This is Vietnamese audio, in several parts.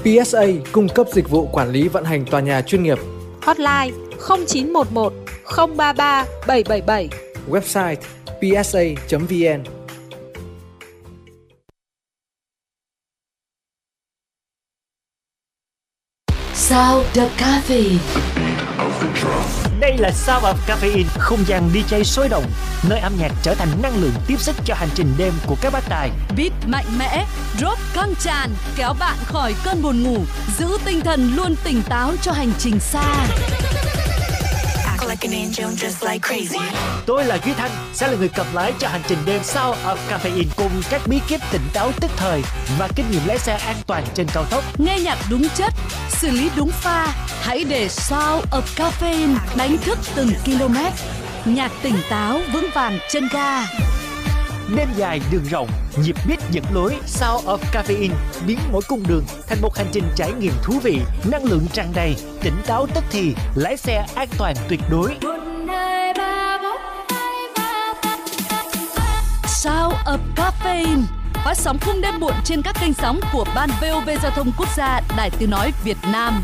PSA cung cấp dịch vụ quản lý vận hành tòa nhà chuyên nghiệp. Hotline 0911 033 777. Website psa.vn. Sound of Caffeine. Đây là Sound of Caffeine, không gian DJ sôi động, nơi âm nhạc trở thành năng lượng tiếp sức cho hành trình đêm của các bác tài. Beat mạnh mẽ, drop căng tràn, kéo bạn khỏi cơn buồn ngủ, giữ tinh thần luôn tỉnh táo cho hành trình xa. Tôi là Duy Thanh, sẽ là người cầm lái cho hành trình đêm Sound of Caffeine cùng các bí kíp tỉnh táo tức thời và kinh nghiệm lái xe an toàn trên cao tốc. Nghe nhạc đúng chất, xử lý đúng pha, hãy để Sound of Caffeine đánh thức từng km. Nhạc tỉnh táo vững vàng chân ga. Đêm dài đường rộng, nhịp beat dẫn lối. Sound of Caffeine biến mỗi cung đường thành một hành trình trải nghiệm thú vị, năng lượng tràn đầy, tỉnh táo tức thì, lái xe an toàn tuyệt đối. Sound of Caffeine phát sóng khung đêm muộn trên các kênh sóng của Ban VOV Giao thông Quốc gia, Đài Tiếng nói Việt Nam.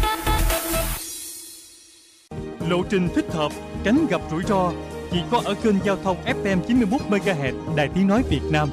Lộ trình thích hợp, tránh gặp rủi ro chỉ có ở kênh giao thông FM 91 MHz Đài Tiếng nói Việt Nam.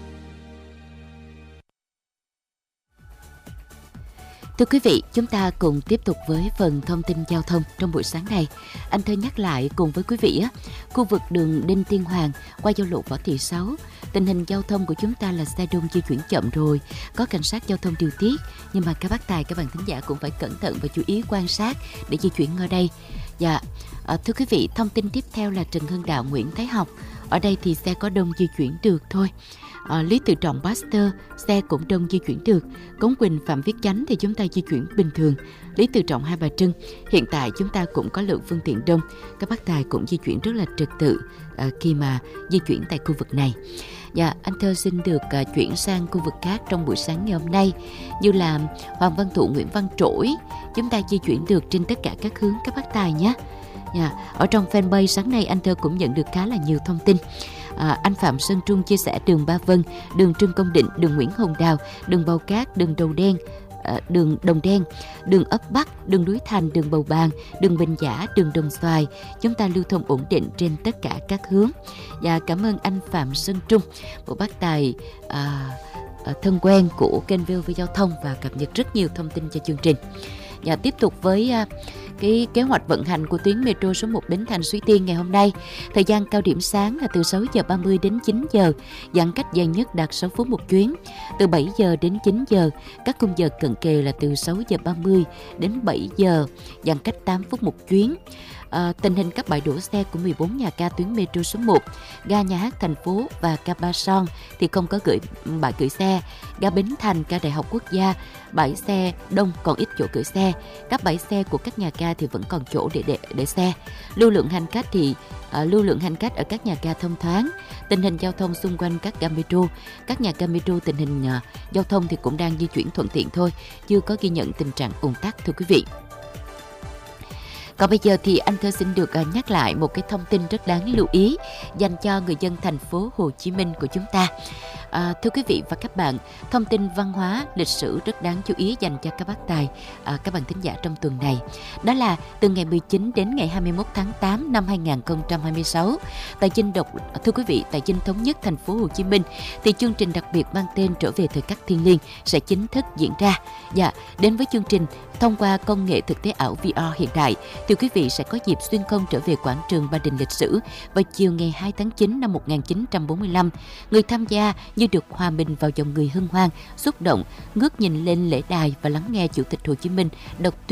Thưa quý vị, chúng ta cùng tiếp tục với phần thông tin giao thông trong buổi sáng này. Anh Thơ nhắc lại cùng với quý vị khu vực đường Đinh Tiên Hoàng qua giao lộ Võ Thị Sáu, tình hình giao thông của chúng ta là xe đông di chuyển chậm rồi, có cảnh sát giao thông điều tiết, nhưng mà các bác tài, các bạn thính giả cũng phải cẩn thận và chú ý quan sát để di chuyển ở đây. Thưa quý vị, thông tin tiếp theo là Trần Hưng Đạo, Nguyễn Thái Học. Ở đây thì xe có đông di chuyển được thôi. Lý Tự Trọng, Pasteur, xe cũng đông di chuyển được. Cống Quỳnh, Phạm Viết Chánh thì chúng ta di chuyển bình thường. Lý Tự Trọng, Hai Bà Trưng, hiện tại chúng ta cũng có lượng phương tiện đông. Các bác tài cũng di chuyển rất là trật tự khi mà di chuyển tại khu vực này. Anh Thơ xin được chuyển sang khu vực khác trong buổi sáng ngày hôm nay, như là Hoàng Văn Thụ, Nguyễn Văn Trỗi, chúng ta di chuyển được trên tất cả các hướng các bác tài nhé. Ở trong fanpage sáng nay anh Thơ cũng nhận được khá là nhiều thông tin. Anh Phạm Sơn Trung chia sẻ đường Ba Vân, đường Trương Công Định, đường Nguyễn Hồng Đào, đường Bầu Cát, đường Đầu Đen, đường Đồng Đen, đường Ấp Bắc, đường Núi Thành, đường Bầu Bàng, đường Bình Giả, đường Đồng Xoài. Chúng ta lưu thông ổn định trên tất cả các hướng. Và cảm ơn anh Phạm Sơn Trung, một bác tài thân quen của kênh VOV Giao thông và cập nhật rất nhiều thông tin cho chương trình. Và tiếp tục với cái kế hoạch vận hành của tuyến metro số 1 Bến Thành Suối Tiên ngày hôm nay. Thời gian cao điểm sáng là từ 6 giờ 30 đến 9 giờ, giãn cách dài nhất đạt 6 phút một chuyến. Từ 7 giờ đến 9 giờ, các khung giờ cận kề là từ 6 giờ 30 đến 7 giờ, giãn cách 8 phút một chuyến. Tình hình các bãi đổ xe của 14 nhà ga tuyến metro số 1, ga Nhà hát thành phố và ga Ba Son thì không có bãi gửi xe. Ga Bến Thành, ga Đại học Quốc gia, bãi xe đông còn ít chỗ gửi xe. Các bãi xe của các nhà ga thì vẫn còn chỗ để xe. Lưu lượng hành khách ở các nhà ga thông thoáng. Tình hình giao thông xung quanh các ga metro. Các nhà ga metro tình hình giao thông thì cũng đang di chuyển thuận tiện thôi, chưa có ghi nhận tình trạng ùn tắc thưa quý vị. Còn bây giờ thì anh Thơ xin được nhắc lại một cái thông tin rất đáng lưu ý dành cho người dân thành phố Hồ Chí Minh của chúng ta. Thưa quý vị và các bạn, thông tin văn hóa, lịch sử rất đáng chú ý dành cho các bác tài, các bạn thính giả trong tuần này. Đó là từ ngày 19 đến ngày 21 tháng 8 năm 2026, thưa quý vị, tại Dinh Thống Nhất thành phố Hồ Chí Minh thì chương trình đặc biệt mang tên Trở về thời khắc thiêng liêng sẽ chính thức diễn ra. Đến với chương trình thông qua công nghệ thực tế ảo VR hiện đại thì quý vị sẽ có dịp xuyên không trở về quảng trường Ba Đình lịch sử vào chiều ngày 2 tháng 9 năm 1945. Người tham gia như được hòa mình vào dòng người hân hoan, xúc động, ngước nhìn lên lễ đài và lắng nghe Chủ tịch Hồ Chí Minh đọc tuyên